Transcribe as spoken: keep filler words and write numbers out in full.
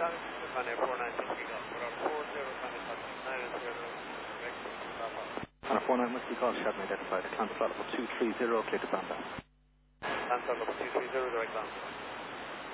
Sunday four nine Whiskey Golf, Radar four zero Sunday nine zero, direct to Papa. Radar four nine Whiskey Golf, Shelton identified, climb flight level two three zero, clear to Bamba. Climb flight level two three zero, direct down.